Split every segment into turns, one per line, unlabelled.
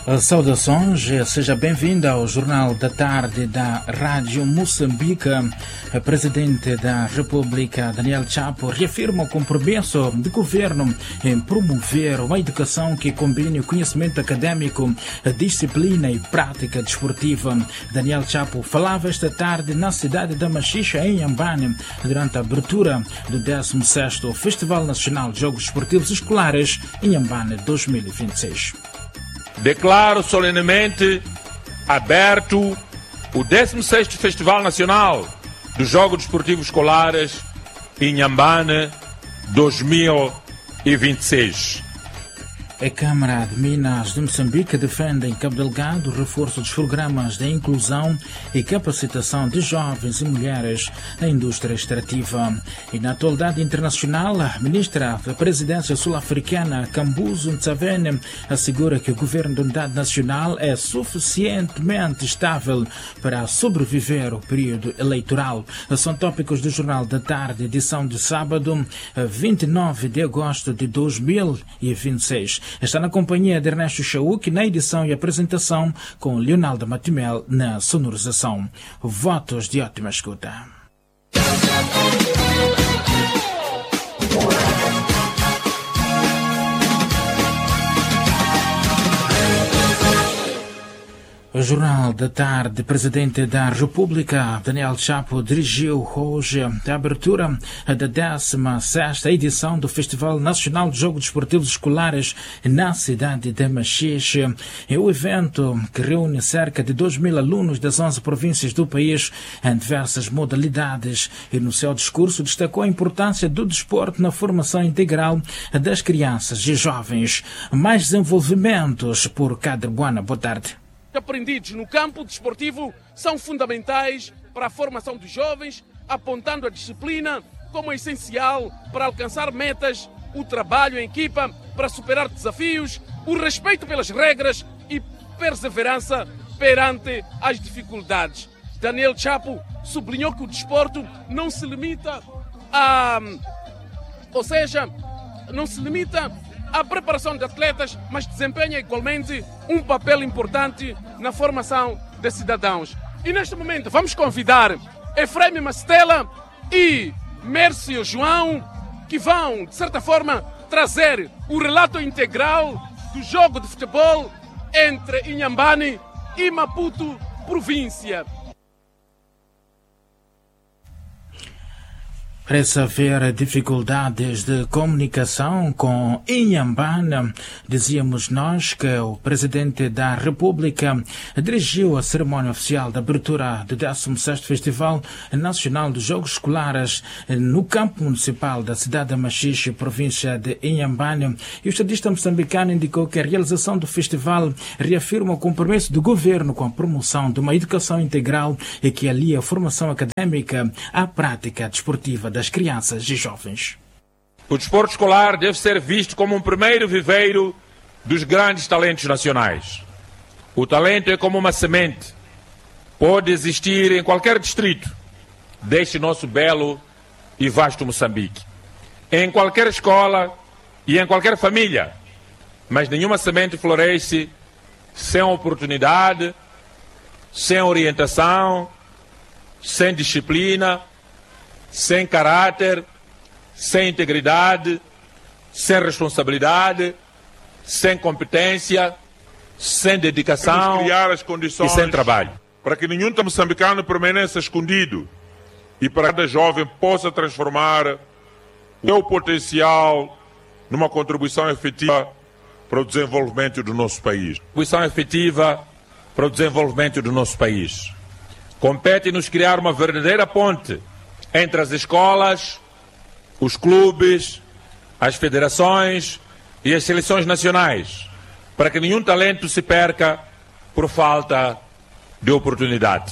Saudações, seja bem-vindo ao Jornal da Tarde da Rádio Moçambique. O Presidente da República, Daniel Chapo, reafirma o compromisso do governo em promover uma educação que combine o conhecimento académico, a disciplina e prática desportiva. Daniel Chapo falava esta tarde na cidade da Machixa, em Inhambane, durante a abertura do 16º Festival Nacional de Jogos Desportivos Escolares Inhambane 2026.
Declaro solenemente aberto o 16º Festival Nacional dos Jogos Desportivos Escolares Inhambane 2026.
A Câmara de Minas de Moçambique defende em Cabo Delgado o reforço dos programas de inclusão e capacitação de jovens e mulheres na indústria extrativa. E na atualidade internacional, a ministra da Presidência sul-africana, Kambuzu Ntshavheni, assegura que o governo da Unidade Nacional é suficientemente estável para sobreviver ao período eleitoral. São tópicos do Jornal da Tarde, edição de sábado, 29 de agosto de 2026. Está na companhia de Ernesto Chauk na edição e apresentação, com Leonardo Matimel na sonorização. Votos de ótima escuta. O Jornal da Tarde, Presidente da República, Daniel Chapo, dirigiu hoje a abertura da 16ª edição do Festival Nacional de Jogos Desportivos Escolares na cidade de Machixe. É o evento que reúne cerca de 2.000 alunos das 11 províncias do país em diversas modalidades e no seu discurso destacou a importância do desporto na formação integral das crianças e jovens. Mais desenvolvimentos por Cadre Buana. Boa tarde.
Aprendidos no campo desportivo são fundamentais para a formação dos jovens, apontando a disciplina como essencial para alcançar metas, o trabalho em equipa para superar desafios, o respeito pelas regras e perseverança perante as dificuldades. Daniel Chapo sublinhou que o desporto não se limita à preparação de atletas, mas desempenha igualmente um papel importante na formação de cidadãos. E neste momento vamos convidar Efraim Mastela e Mércio João, que vão, de certa forma, trazer o relato integral do jogo de futebol entre Inhambane e Maputo, província.
Parece haver dificuldades de comunicação com Inhambane. Dizíamos nós que o Presidente da República dirigiu a cerimónia oficial de abertura do 16º Festival Nacional dos Jogos Escolares no campo municipal da cidade de Machixe, província de Inhambane. E o estadista moçambicano indicou que a realização do festival reafirma o compromisso do governo com a promoção de uma educação integral e que alia a formação académica à prática desportiva das crianças e jovens.
O desporto escolar deve ser visto como um primeiro viveiro dos grandes talentos nacionais. O talento é como uma semente. Pode existir em qualquer distrito deste nosso belo e vasto Moçambique. Em qualquer escola e em qualquer família. Mas nenhuma semente floresce sem oportunidade, sem orientação, sem disciplina, sem caráter, sem integridade, sem responsabilidade, sem competência, sem dedicação
criar as condições
e sem trabalho.
Para que nenhum moçambicano permaneça escondido e para que cada jovem possa transformar o seu potencial numa contribuição efetiva para o desenvolvimento do nosso país.
Contribuição efetiva para o desenvolvimento do nosso país. Compete-nos criar uma verdadeira ponte entre as escolas, os clubes, as federações e as seleções nacionais, para que nenhum talento se perca por falta de oportunidade.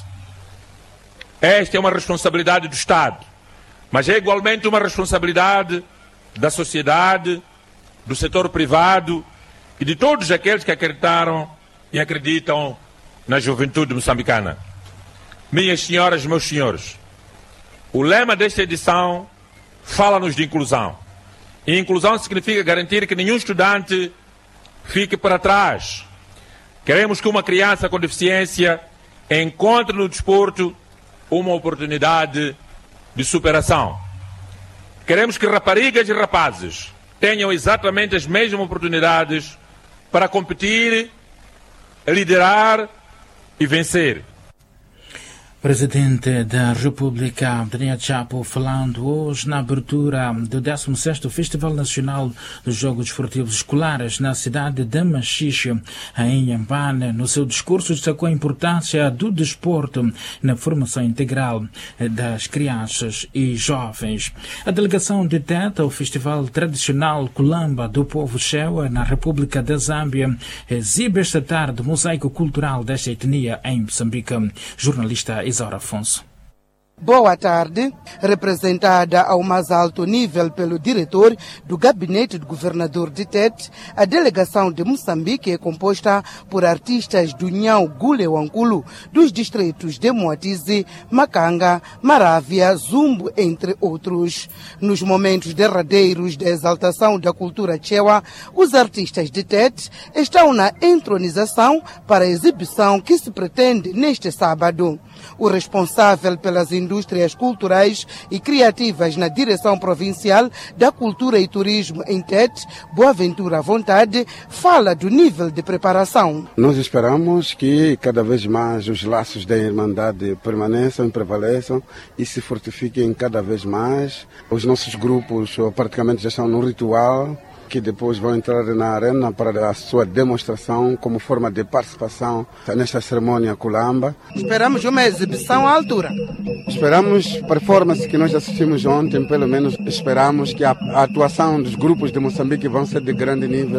Esta é uma responsabilidade do Estado, mas é igualmente uma responsabilidade da sociedade, do setor privado e de todos aqueles que acreditaram e acreditam na juventude moçambicana. Minhas senhoras e meus senhores, o lema desta edição fala-nos de inclusão. E inclusão significa garantir que nenhum estudante fique para trás. Queremos que uma criança com deficiência encontre no desporto uma oportunidade de superação. Queremos que raparigas e rapazes tenham exatamente as mesmas oportunidades para competir, liderar e vencer.
Presidente da República, Daniel Chapo, falando hoje na abertura do 16º Festival Nacional dos Jogos Desportivos Escolares na cidade de Machixe, em Inhambane. No seu discurso destacou a importância do desporto na formação integral das crianças e jovens. A delegação de Teta, o Festival Tradicional Kulamba do Povo Chewa, na República da Zâmbia, exibe esta tarde o mosaico cultural desta etnia em Moçambique. Jornalista Isaura Afonso.
Boa tarde, representada ao mais alto nível pelo diretor do gabinete do governador de Tete, a delegação de Moçambique é composta por artistas do Nhau Gule Wankulo, dos distritos de Moatize, Macanga, Marávia, Zumbo, entre outros. Nos momentos derradeiros da exaltação da cultura chewa, os artistas de Tete estão na entronização para a exibição que se pretende neste sábado. O responsável pelas indústrias culturais e criativas na Direção Provincial da Cultura e Turismo em Tete, Boaventura Vontade, fala do nível de preparação.
Nós esperamos que cada vez mais os laços da Irmandade permaneçam e prevaleçam e se fortifiquem cada vez mais. Os nossos grupos praticamente já estão no ritual, que depois vão entrar na arena para a sua demonstração como forma de participação nesta cerimônia Kulamba.
Esperamos uma exibição à altura.
Esperamos performance que nós assistimos ontem, pelo menos esperamos que a atuação dos grupos de Moçambique vão ser de grande nível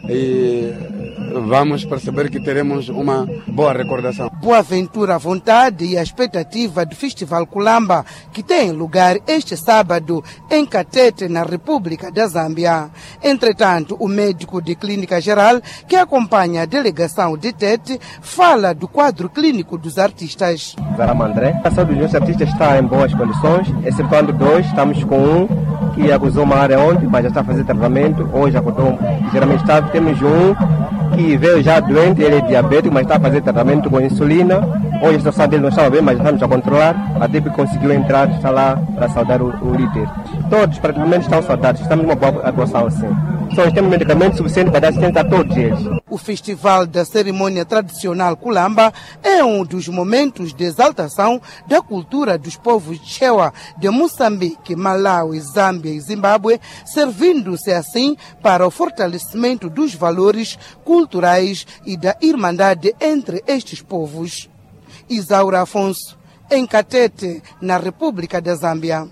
e vamos perceber que teremos uma boa recordação.
Boaventura Vontade e a expectativa do Festival Kulamba, que tem lugar este sábado em Katete, na República da Zâmbia. Entretanto, o médico de clínica geral, que acompanha a delegação de Tete, fala do quadro clínico dos artistas.
Zarama André, a saúde dos nossos artistas está em boas condições, excetuando dois, estamos com um que acusou uma área ontem, mas já está a fazer tratamento, hoje acordou geralmente está, temos um que veio já doente, ele é diabético, mas está a fazer tratamento com insulina. Hoje a situação dele não estava bem, mas estamos a controlar, até que conseguiu entrar, está lá para saudar o líder. Todos praticamente estão saudados, estamos numa boa atuação assim. Só temos medicamentos suficientes para dar assistência a todos eles.
O festival da cerimônia tradicional Kulamba é um dos momentos de exaltação da cultura dos povos Chewa de Moçambique, Malawi, Zâmbia e Zimbábue, servindo-se assim para o fortalecimento dos valores culturais e da irmandade entre estes povos. Isaura Afonso, em Katete, na República da Zâmbia.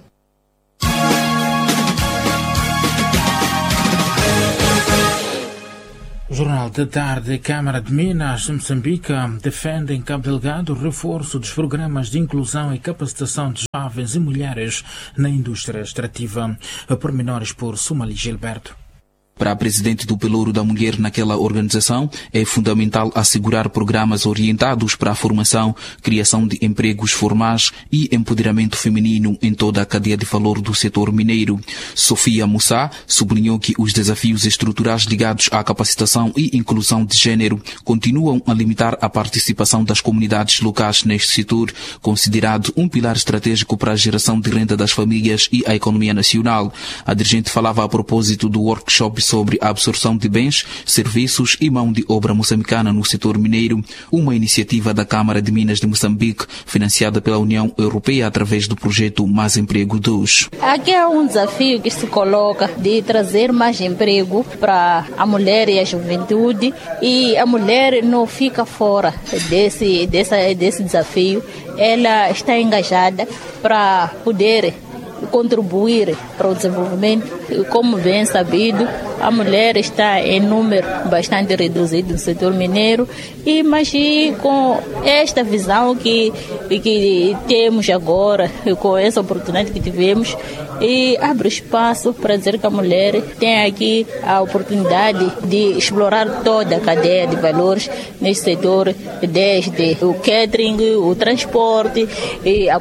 Jornal da Tarde. Câmara de Minas de Moçambique defende em Cabo Delgado o reforço dos programas de inclusão e capacitação de jovens e mulheres na indústria extrativa. Pormenores por Sumali Gilberto.
Para a presidente do Pelouro da Mulher naquela organização, é fundamental assegurar programas orientados para a formação, criação de empregos formais e empoderamento feminino em toda a cadeia de valor do setor mineiro. Sofia Moussa sublinhou que os desafios estruturais ligados à capacitação e inclusão de género continuam a limitar a participação das comunidades locais neste setor, considerado um pilar estratégico para a geração de renda das famílias e a economia nacional. A dirigente falava a propósito do workshop sobre a absorção de bens, serviços e mão de obra moçambicana no setor mineiro, uma iniciativa da Câmara de Minas de Moçambique, financiada pela União Europeia através do projeto Mais Emprego 2.
Aqui é um desafio que se coloca de trazer mais emprego para a mulher e a juventude, e a mulher não fica fora desse desafio. Ela está engajada para poder contribuir para o desenvolvimento. Como bem sabido, a mulher está em número bastante reduzido no setor mineiro, mas com esta visão que temos agora, com essa oportunidade que tivemos, e abre espaço para dizer que a mulher tem aqui a oportunidade de explorar toda a cadeia de valores neste setor, desde o catering, o transporte, a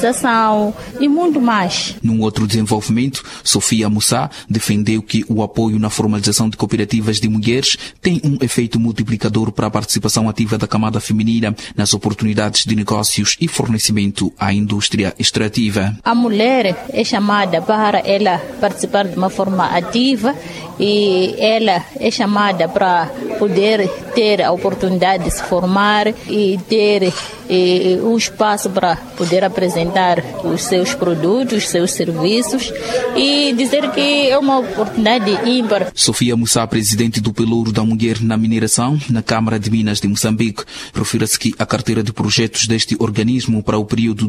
comercialização e muito mais.
Num outro desenvolvimento, Sofia Moussa defendeu que o apoio apoio na formalização de cooperativas de mulheres tem um efeito multiplicador para a participação ativa da camada feminina nas oportunidades de negócios e fornecimento à indústria extrativa.
A mulher é chamada para ela participar de uma forma ativa e ela é chamada para poder ter a oportunidade de se formar e ter o espaço para poder apresentar os seus produtos, os seus serviços e dizer que é uma oportunidade ímpar.
Sofia Moussa, presidente do Pelouro da Mulher na Mineração, na Câmara de Minas de Moçambique, refere-se que a carteira de projetos deste organismo para o período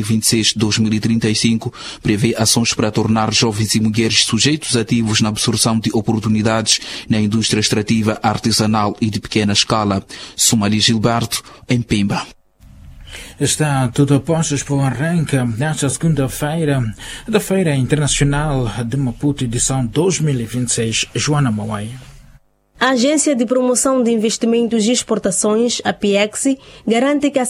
2026-2035 prevê ações para tornar jovens e mulheres sujeitos ativos na absorção de oportunidades na indústria extrativa, artesanal e de pequena escala. Sumali Gilberto, em Pemba.
Está tudo a postos para o arranque nesta segunda-feira da Feira Internacional de Maputo, edição 2026. Joana Mauai.
A Agência de Promoção de Investimentos e Exportações, a PIEXI, garante que a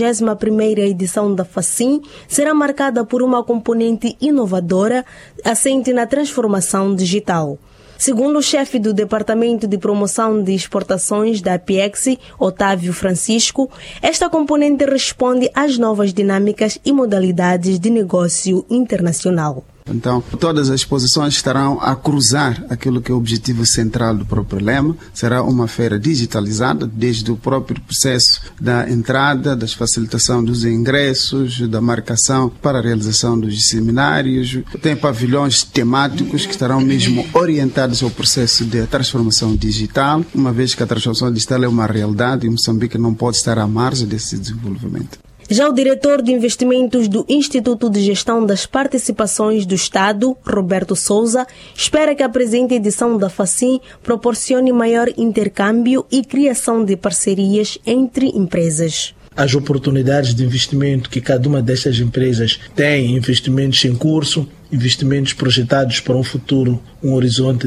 61ª edição da FACIM será marcada por uma componente inovadora assente na transformação digital. Segundo o chefe do Departamento de Promoção de Exportações da PIEXI, Otávio Francisco, esta componente responde às novas dinâmicas e modalidades de negócio internacional.
Então, todas as exposições estarão a cruzar aquilo que é o objetivo central do próprio lema. Será uma feira digitalizada, desde o próprio processo da entrada, da facilitação dos ingressos, da marcação para a realização dos seminários. Tem pavilhões temáticos que estarão mesmo orientados ao processo de transformação digital, uma vez que a transformação digital é uma realidade e Moçambique não pode estar à margem desse desenvolvimento.
Já o diretor de investimentos do Instituto de Gestão das Participações do Estado, Roberto Souza, espera que a presente edição da FACIM proporcione maior intercâmbio e criação de parcerias entre empresas.
As oportunidades de investimento que cada uma destas empresas tem, investimentos em curso, investimentos projetados para um futuro, um horizonte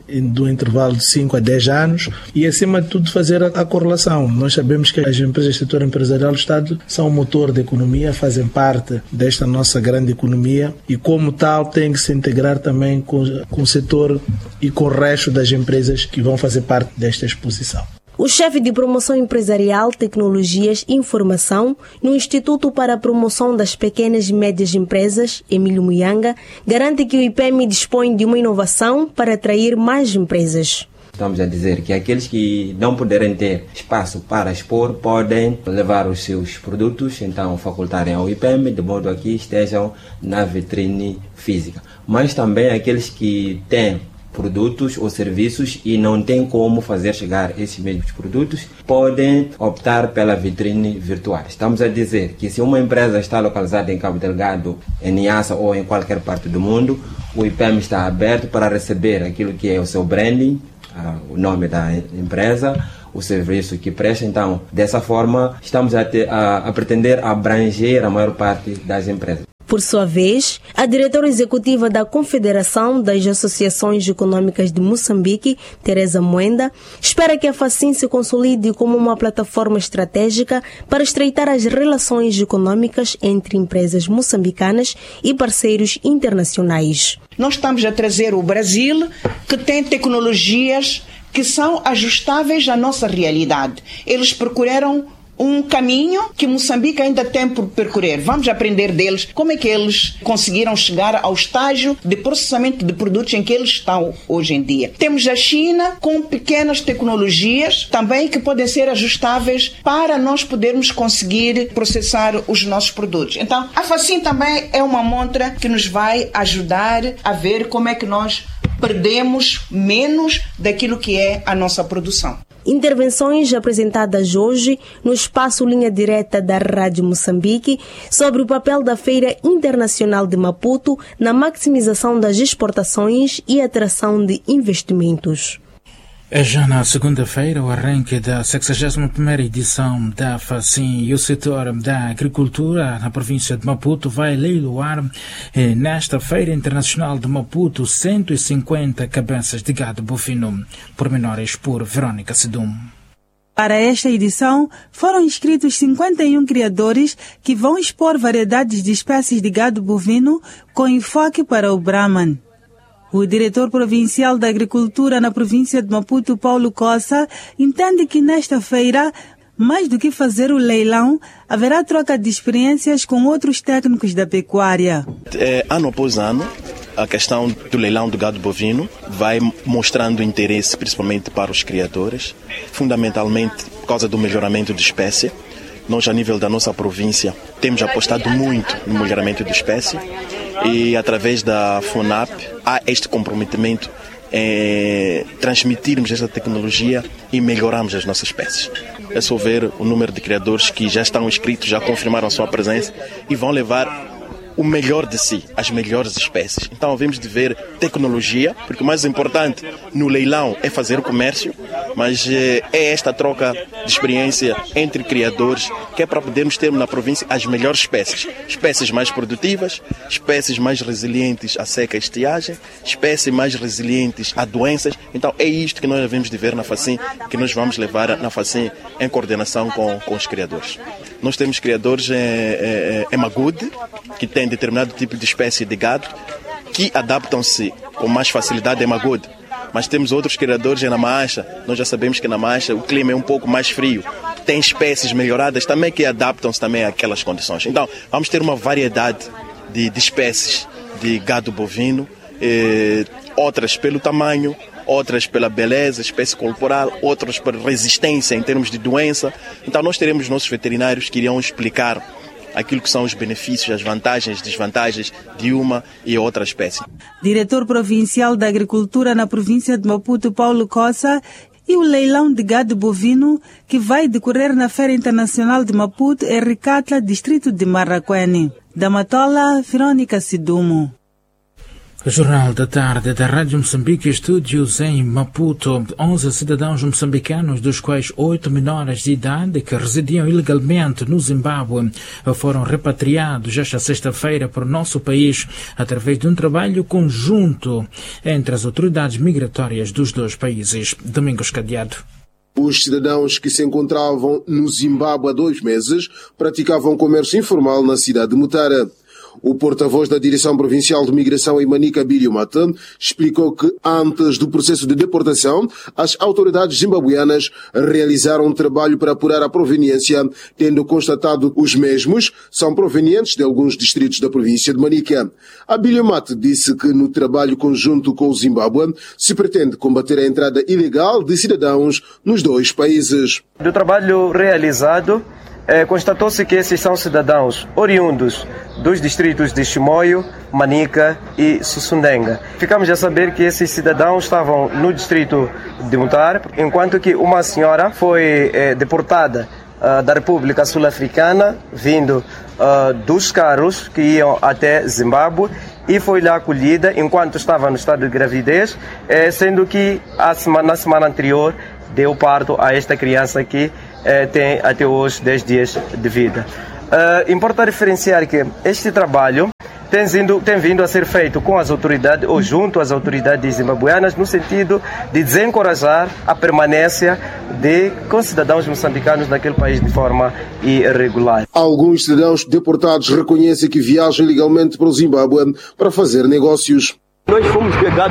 do intervalo de 5 a 10 anos e, acima de tudo, fazer a correlação. Nós sabemos que as empresas do setor empresarial do Estado são o motor da economia, fazem parte desta nossa grande economia e, como tal, têm que se integrar também com o setor e com o resto das empresas que vão fazer parte desta exposição.
O chefe de Promoção Empresarial, Tecnologias e Informação no Instituto para a Promoção das Pequenas e Médias Empresas, Emílio Muyanga, garante que o IPEM dispõe de uma inovação para atrair mais empresas.
Estamos a dizer que aqueles que não puderem ter espaço para expor podem levar os seus produtos, então facultarem ao IPEM, de modo a que estejam na vitrine física. Mas também aqueles que têm produtos ou serviços e não tem como fazer chegar esses mesmos produtos, podem optar pela vitrine virtual. Estamos a dizer que se uma empresa está localizada em Cabo Delgado, em Niassa ou em qualquer parte do mundo, o IPEM está aberto para receber aquilo que é o seu branding, o nome da empresa, o serviço que presta. Então, dessa forma, estamos a pretender abranger a maior parte das empresas.
Por sua vez, a diretora executiva da Confederação das Associações Econômicas de Moçambique, Teresa Moenda, espera que a FACIM se consolide como uma plataforma estratégica para estreitar as relações econômicas entre empresas moçambicanas e parceiros internacionais.
Nós estamos a trazer o Brasil, que tem tecnologias que são ajustáveis à nossa realidade. Eles procuraram um caminho que Moçambique ainda tem por percorrer. Vamos aprender deles como é que eles conseguiram chegar ao estágio de processamento de produtos em que eles estão hoje em dia. Temos a China com pequenas tecnologias também que podem ser ajustáveis para nós podermos conseguir processar os nossos produtos. Então, a FACIM também é uma montra que nos vai ajudar a ver como é que nós perdemos menos daquilo que é a nossa produção.
Intervenções apresentadas hoje no espaço Linha Direta da Rádio Moçambique sobre o papel da Feira Internacional de Maputo na maximização das exportações e atração de investimentos.
É já na segunda-feira o arranque da 61ª edição da FACIM e o setor da agricultura na província de Maputo vai leiloar nesta Feira Internacional de Maputo 150 cabeças de gado bovino. Pormenores por Verônica Sedum.
Para esta edição, foram inscritos 51 criadores que vão expor variedades de espécies de gado bovino com enfoque para o Brahman. O diretor provincial da Agricultura na província de Maputo, Paulo Coça, entende que nesta feira, mais do que fazer o leilão, haverá troca de experiências com outros técnicos da pecuária.
Ano após ano, a questão do leilão do gado bovino vai mostrando interesse principalmente para os criadores, fundamentalmente por causa do melhoramento de espécie. Nós, a nível da nossa província, temos apostado muito no melhoramento de espécie e, através da FUNAP, há este comprometimento em transmitirmos esta tecnologia e melhorarmos as nossas espécies. É só ver o número de criadores que já estão inscritos, já confirmaram a sua presença e vão levar o melhor de si, as melhores espécies. Então, havemos de ver tecnologia, porque o mais importante no leilão é fazer o comércio, mas é esta troca de experiência entre criadores que é para podermos ter na província as melhores espécies. Espécies mais produtivas, espécies mais resilientes à seca e estiagem, espécies mais resilientes a doenças. Então, é isto que nós devemos de ver na FACIM, que nós vamos levar na FACIM em coordenação com os criadores. Nós temos criadores em Magude, que têm determinado tipo de espécie de gado, que adaptam-se com mais facilidade em Magude. Mas temos outros criadores na Macha. Nós já sabemos que na Macha o clima é um pouco mais frio. Tem espécies melhoradas também que adaptam-se também àquelas condições. Então, vamos ter uma variedade de espécies de gado bovino, outras pelo tamanho, outras pela beleza, espécie corporal, outras por resistência em termos de doença. Então, nós teremos nossos veterinários que irão explicar aquilo que são os benefícios, as vantagens e desvantagens de uma e outra espécie. Diretor provincial da Agricultura na província de Maputo, Paulo Coça, e o leilão de gado bovino que vai decorrer na Feira Internacional de Maputo, em Ricatla, distrito de Marraquene. Da Matola, Verônica Sidumo.
O Jornal da Tarde da Rádio Moçambique, estúdios em Maputo. 11 cidadãos moçambicanos, dos quais 8 menores de idade que residiam ilegalmente no Zimbábue, foram repatriados esta sexta-feira para o nosso país através de um trabalho conjunto entre as autoridades migratórias dos dois países. Domingos Cadeado.
Os cidadãos que se encontravam no Zimbábue há 2 meses praticavam comércio informal na cidade de Mutara. O porta-voz da Direção Provincial de Migração em Manica, Abílio Mata, explicou que antes do processo de deportação, as autoridades zimbabuianas realizaram um trabalho para apurar a proveniência, tendo constatado os mesmos são provenientes de alguns distritos da província de Manica. Abílio Mata disse que no trabalho conjunto com o Zimbábue se pretende combater a entrada ilegal de cidadãos nos dois países.
Do trabalho realizado, constatou-se que esses são cidadãos oriundos dos distritos de Chimoio, Manica e Sussundenga. Ficamos a saber que esses cidadãos estavam no distrito de Mutar, enquanto que uma senhora foi deportada da República Sul-Africana, vindo dos carros que iam até Zimbábue, e foi lá acolhida enquanto estava no estado de gravidez, sendo que na semana anterior deu parto a esta criança que tem até hoje 10 dias de vida. Importa referenciar que este trabalho tem vindo a ser feito com as autoridades ou junto às autoridades zimbabuianas no sentido de desencorajar a permanência de concidadãos moçambicanos naquele país de forma irregular.
Alguns cidadãos deportados reconhecem que viajam ilegalmente para o Zimbábue para fazer negócios.
Nós fomos pegados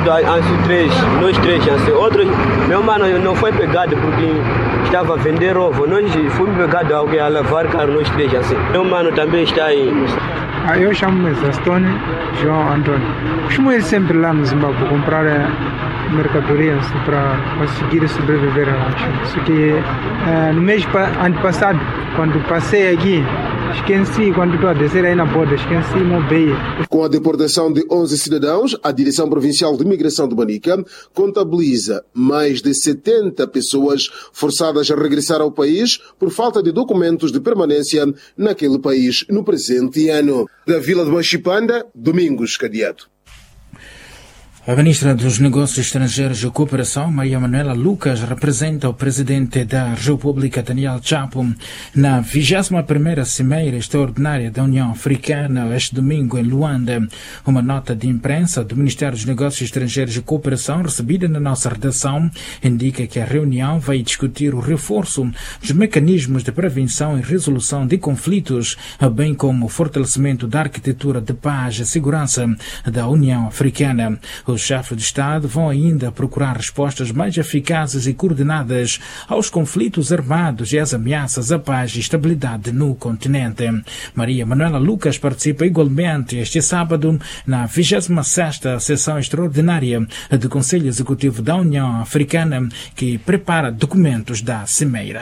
nós três. Outro, meu mano não foi pegado porque estava a vender ovo. Nós fomos pegados alguém a levar carro, nós três assim. Meu mano também está aí.
Eu chamo-me Zastone João Antônio. Costumo ir sempre lá no Zimbábue comprar mercadorias para conseguir sobreviver. Isso que no mês antepassado, quando passei aqui, esqueci, quando estou a descer aí na borda, esqueci meu bem.
Com a deportação de 11 cidadãos, a Direção Provincial de Migração de Manica contabiliza mais de 70 pessoas forçadas a regressar ao país por falta de documentos de permanência naquele país no presente ano. Da Vila de Machipanda, Domingos Cadeado.
A ministra dos Negócios Estrangeiros e Cooperação, Maria Manuela Lucas, representa o presidente da República, Daniel Chapo, na 21ª Cimeira Extraordinária da União Africana, este domingo em Luanda. Uma nota de imprensa do Ministério dos Negócios Estrangeiros e Cooperação, recebida na nossa redação, indica que a reunião vai discutir o reforço dos mecanismos de prevenção e resolução de conflitos, bem como o fortalecimento da arquitetura de paz e segurança da União Africana. Os Os chefes de Estado vão ainda procurar respostas mais eficazes e coordenadas aos conflitos armados e às ameaças à paz e estabilidade no continente. Maria Manuela Lucas participa igualmente este sábado na 26ª sessão extraordinária do Conselho Executivo da União Africana, que prepara documentos da Cimeira.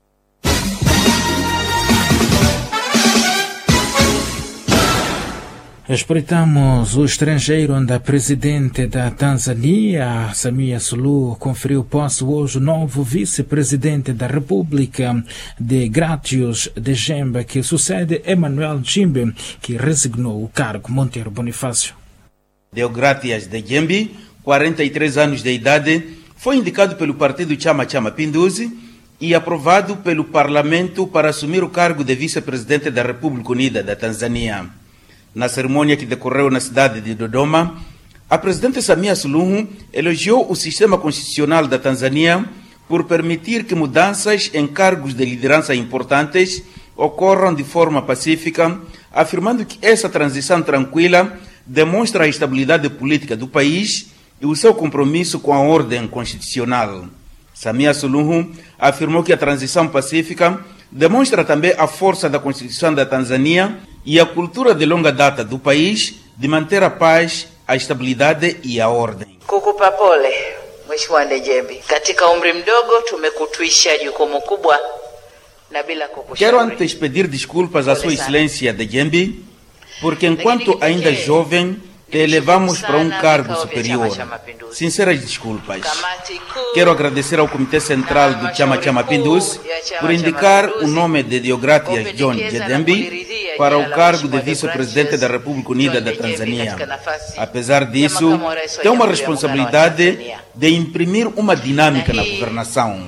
Espreitamos o estrangeiro onde a presidente da Tanzânia, Samia Suluhu, conferiu posse hoje o novo vice-presidente da República, Deogratias Dejembe, que sucede Emmanuel Nchimbi, que resignou o cargo. Monteiro Bonifácio.
Deogratias Dejembe, 43 anos de idade, foi indicado pelo partido Chama Cha Mapinduzi e aprovado pelo Parlamento para assumir o cargo de vice-presidente da República Unida da Tanzânia. Na cerimônia que decorreu na cidade de Dodoma, a presidente Samia Suluhu elogiou o sistema constitucional da Tanzânia por permitir que mudanças em cargos de liderança importantes ocorram de forma pacífica, afirmando que essa transição tranquila demonstra a estabilidade política do país e o seu compromisso com a ordem constitucional. Samia Suluhu afirmou que a transição pacífica demonstra também a força da Constituição da Tanzânia e a cultura de longa data do país de manter a paz, a estabilidade e a ordem.
Kukupa pole Mheshimiwa Dejembe, katika umri mdogo tumekutwisha jukumu kubwa na bila kukushauri.
Quero antes pedir desculpas à Sua Excelência Dejembe, porque enquanto ainda jovem te elevamos para um cargo superior. Sinceras desculpas. Quero agradecer ao Comitê Central do Chama Cha Mapinduzi por indicar o nome de Deogratias John Dejembe para o cargo de vice-presidente da República Unida da Tanzânia. Apesar disso, tem uma responsabilidade de imprimir uma dinâmica na governação.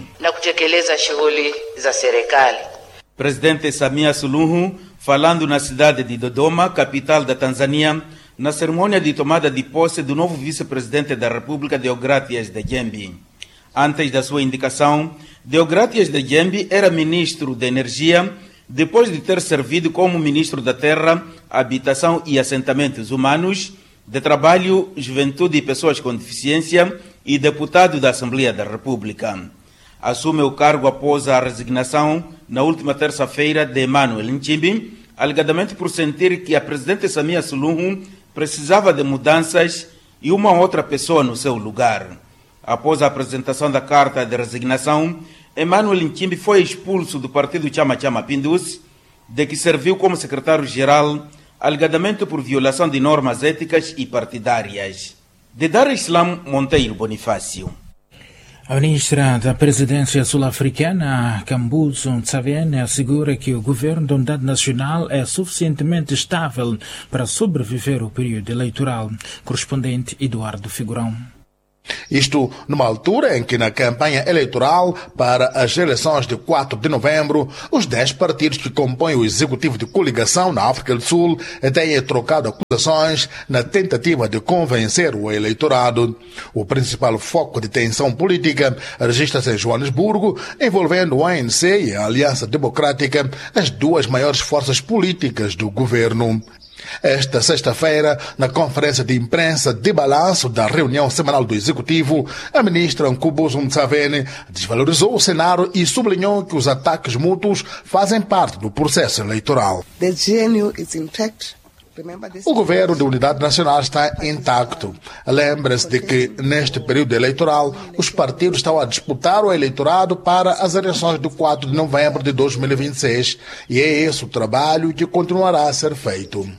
Presidente Samia Suluhu, falando na cidade de Dodoma, capital da Tanzânia, na cerimônia de tomada de posse do novo vice-presidente da República, Deogratias Dejembe. Antes da sua indicação, Deogratias Dejembe era ministro da Energia, depois de ter servido como ministro da Terra, Habitação e Assentamentos Humanos, de Trabalho, Juventude e Pessoas com Deficiência e deputado da Assembleia da República. Assume o cargo após a resignação, na última terça-feira, de Emmanuel Nchimbi, alegadamente por sentir que a presidente Samia Suluhu precisava de mudanças e uma outra pessoa no seu lugar. Após a apresentação da carta de resignação, Emmanuel Nchimbi foi expulso do partido Chama Cha Mapinduzi, de que serviu como secretário-geral, alegadamente por violação de normas éticas e partidárias. De Dar es Salaam, Monteiro Bonifácio.
A ministra da Presidência sul-africana, Kambuzo Ntshavheni, assegura que o governo da Unidade Nacional é suficientemente estável para sobreviver ao período eleitoral. Correspondente Eduardo Figurão.
Isto numa altura em que na campanha eleitoral para as eleições de 4 de novembro, os 10 partidos que compõem o executivo de coligação na África do Sul têm trocado acusações na tentativa de convencer o eleitorado. O principal foco de tensão política registra-se em Joanesburgo, envolvendo o ANC e a Aliança Democrática, as duas maiores forças políticas do governo. Esta sexta-feira, na conferência de imprensa de balanço da reunião semanal do Executivo, a ministra Kambuzo Ntshavheni desvalorizou o cenário e sublinhou que os ataques mútuos fazem parte do processo eleitoral.
The GNU is intact.
O governo de unidade nacional está intacto. Lembre-se de que, neste período eleitoral, os partidos estão a disputar o eleitorado para as eleições de 4 de novembro de 2026. E é esse o trabalho que continuará a ser feito.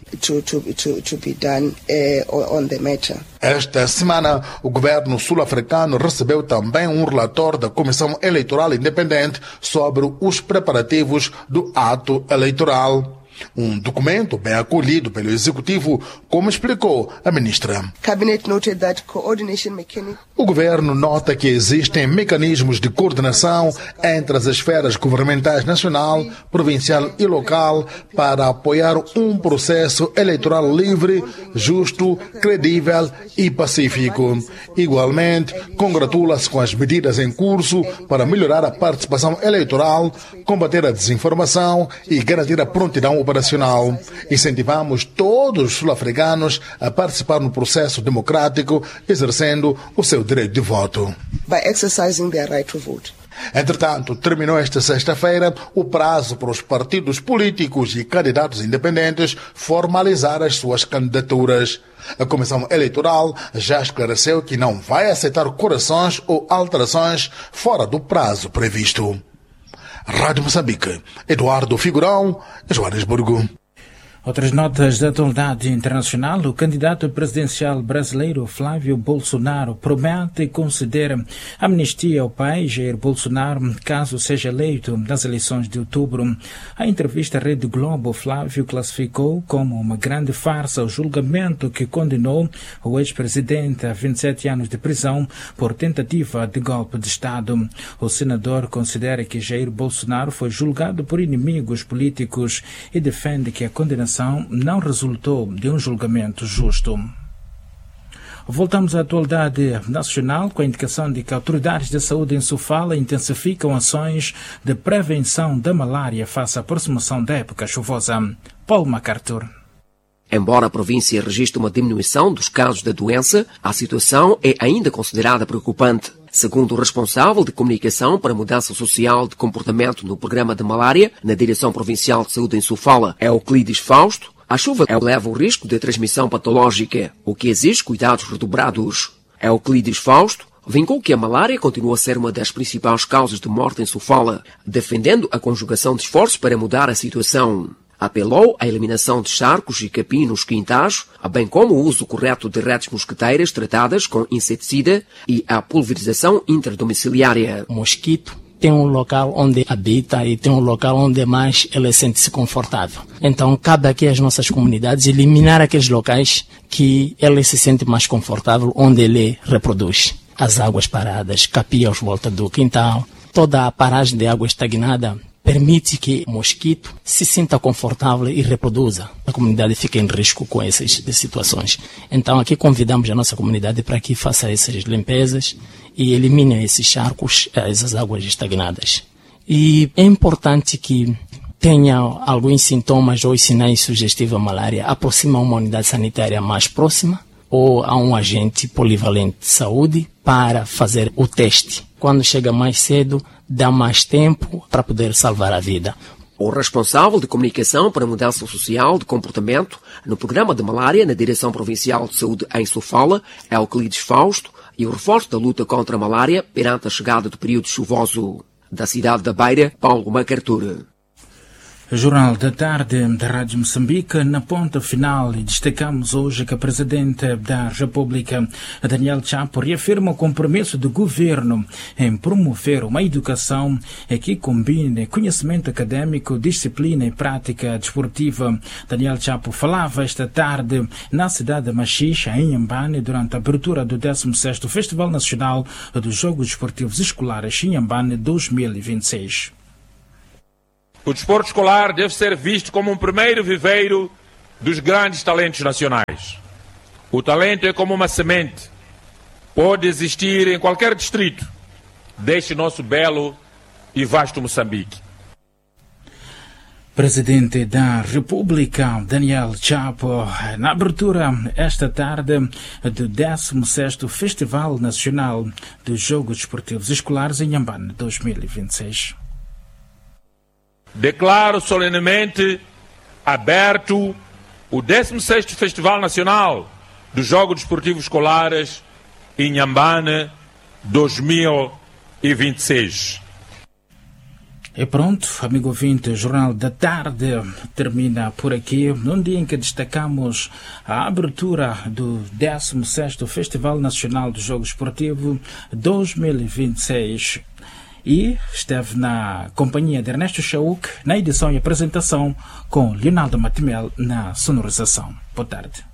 To be done on the matter.
Esta semana, o governo sul-africano recebeu também um relatório da Comissão Eleitoral Independente sobre os preparativos do ato eleitoral. Um documento bem acolhido pelo Executivo, como explicou a ministra. O governo nota que existem mecanismos de coordenação entre as esferas governamentais nacional, provincial e local para apoiar um processo eleitoral livre, justo, credível e pacífico. Igualmente, congratula-se com as medidas em curso para melhorar a participação eleitoral, combater a desinformação e garantir a prontidão operacional. Incentivamos todos os sul-africanos a participar no processo democrático, exercendo o seu direito de voto.
By exercising their right to vote.
Entretanto, terminou esta sexta-feira o prazo para os partidos políticos e candidatos independentes formalizar as suas candidaturas. A Comissão Eleitoral já esclareceu que não vai aceitar correções ou alterações fora do prazo previsto. Rádio Moçambique, Eduardo Figurão, Joanesburgo.
Outras notas da atualidade internacional. O candidato presidencial brasileiro Flávio Bolsonaro promete conceder amnistia ao pai Jair Bolsonaro caso seja eleito nas eleições de outubro. A entrevista à Rede Globo, Flávio classificou como uma grande farsa o julgamento que condenou o ex-presidente a 27 anos de prisão por tentativa de golpe de Estado. O senador considera que Jair Bolsonaro foi julgado por inimigos políticos e defende que a condenação não resultou de um julgamento justo. Voltamos à atualidade nacional com a indicação de que autoridades de saúde em Sofala intensificam ações de prevenção da malária face à aproximação da época chuvosa. Paulo MacArthur.
Embora a província registre uma diminuição dos casos da doença, a situação é ainda considerada preocupante. Segundo o responsável de comunicação para a mudança social de comportamento no programa de malária, na Direção Provincial de Saúde em Sofala, Euclides Fausto, a chuva eleva o risco de transmissão patológica, o que exige cuidados redobrados. Euclides Fausto vincou que a malária continua a ser uma das principais causas de morte em Sofala, defendendo a conjugação de esforços para mudar a situação. Apelou à eliminação de charcos e capim nos quintais, bem como o uso correto de redes mosquiteiras tratadas com inseticida e a pulverização interdomiciliária.
O mosquito tem um local onde habita e tem um local onde mais ele sente-se confortável. Então, cabe aqui às nossas comunidades eliminar aqueles locais que ele se sente mais confortável, onde ele reproduz. As águas paradas, capim aos volta do quintal, toda a paragem de água estagnada permite que o mosquito se sinta confortável e reproduza. A comunidade fica em risco com essas situações. Então aqui convidamos a nossa comunidade para que faça essas limpezas e elimine esses charcos, essas águas estagnadas. E é importante que tenha alguns sintomas ou sinais sugestivos à malária, aproxima uma unidade sanitária mais próxima ou a um agente polivalente de saúde para fazer o teste. Quando chega mais cedo, dá mais tempo para poder salvar a vida.
O responsável de comunicação para a mudança social de comportamento no programa de malária na Direção Provincial de Saúde em Sofala, Euclides Fausto, e o reforço da luta contra a malária perante a chegada do período chuvoso. Da cidade da Beira, Paulo MacArthur.
Jornal da Tarde da Rádio Moçambique. Na ponta final, destacamos hoje que a Presidente da República, Daniel Chapo, reafirma o compromisso do governo em promover uma educação que combine conhecimento acadêmico, disciplina e prática desportiva. Daniel Chapo falava esta tarde na cidade de Machixe, em Inhambane, durante a abertura do 16º Festival Nacional dos Jogos Desportivos Escolares Inhambane 2026.
O desporto escolar deve ser visto como um primeiro viveiro dos grandes talentos nacionais. O talento é como uma semente. Pode existir em qualquer distrito deste nosso belo e vasto Moçambique.
Presidente da República, Daniel Chapo, na abertura esta tarde do 16º Festival Nacional dos Jogos Desportivos Escolares em Inhambane 2026.
Declaro solenemente aberto o 16º Festival Nacional dos Jogos Desportivos Escolares em Inhambane 2026.
E pronto, amigo ouvinte, o Jornal da Tarde termina por aqui, num dia em que destacamos a abertura do 16º Festival Nacional dos Jogos Desportivos 2026. E esteve na companhia de Ernesto Chauk na edição e apresentação, com Leonardo Matimel na sonorização. Boa tarde.